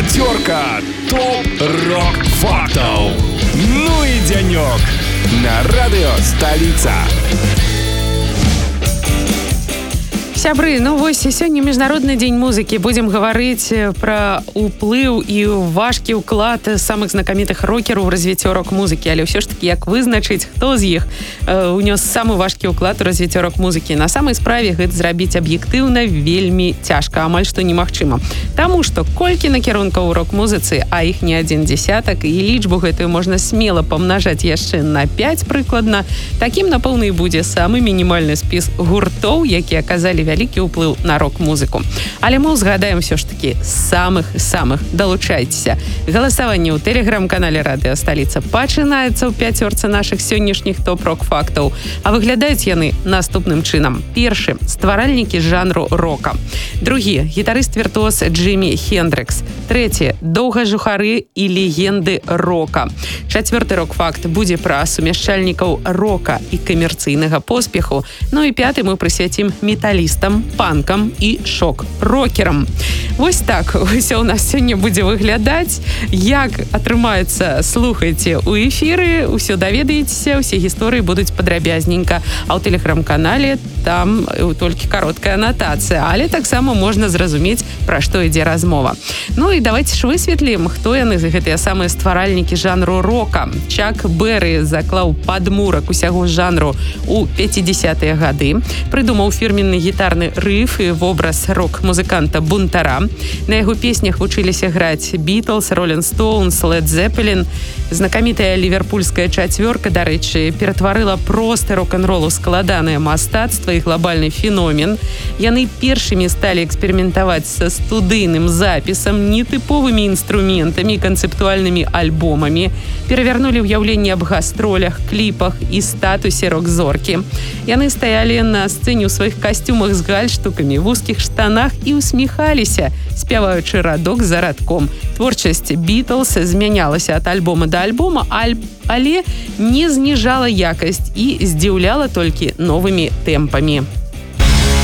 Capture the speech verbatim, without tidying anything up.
Пятерка топ-рок-фактов. Ну и денек на радио «Столица». Сябры, ну вось сёння міжнародны дзень музыкі. Будзем гаварыць пра ўплыў і важкі ўклад самых знакамітых рокераў у развіццё рок-музыкі. Але ўсё ж такі, як вызначыць, хто з іх э, унёс самы важкі ўклад у развіццё рок-музыкі? На самай справе гэта зрабіць аб'ектыўна вельмі цяжка, амаль што немагчыма. Таму што колькі накірункаў у рок-музыцы, а іх не адзін дзесятак, і лічбу гэтую можна смела памнажаць яшчэ на пяць прыкладна, такім, напэўна, і будзе самы мінімальны спіс гуртоў, якія аказалі вялікі ўплыў на рок-музыку. Але мы ўзгадаем ўсё ж такі самых-самых. Далучайцеся. Галасаванне ў тэлеграм-канале радыё «Сталіца» пачынаецца ў пяцёрцы нашых сённяшніх топ-рок-фактаў. А выглядаюць яны наступным чынам. Першы – стваральнікі жанру рока. Другі – гітарыст-віртуоз Джимі Хендрикс. Трэці – доўгажухары і легенды рока. Чацвёрты рок-факт будзе пра сумяшчальнікаў рока і камерцыйнага поспеху. Ну і пяты мы прысвяцім металістам, панкам і шок-рокерам. Вось так ўсё ў нас сёння будзе выглядаць. Як атрымаецца, слухайце ў эфіры, ўсё даведаецеся, усе гісторыі будуць падрабязненька. А ў тэлеграм-канале там толькі кароткая анатацыя, але таксама можна зразумець, пра што ідзе размова. Ну і давайте ж высветлім, хто яны за гэтыя самыя стваральнікі жанру рока. Чак Беррі заклаў падмурак усяго жанру ў пяцідзесятыя гады, прыдумаў фірменны гітарны рыф і вобраз рок-музыканта-бунтара. На яго песнях вучыліся граць Бітлз, Ролінг Стоунс, Лед Зеппелін. Знакамітая ліверпульская чацвёрка, дарэчы, ператварыла просты рок-н-рол у складанае мастацтва і глобальны феномен. Яны першымі сталі эксперыментаваць са студыйным запісам, нетыповымі інструментамі, канцэптуальнымі альбомамі, перавярнулі ўяўленне аб гастролях, кліпах і статусе рок-зоркі. Яны стаялі на сцэне ў сваіх касцюмах з гальштукамі, вузкіх штанах і усміхаліся, спяваючы радок за радком. Творчасць Бітлз змянялася ад альбома да альбома, але не зніжала якасць і здзіўляла толькі новымі тэмпамі.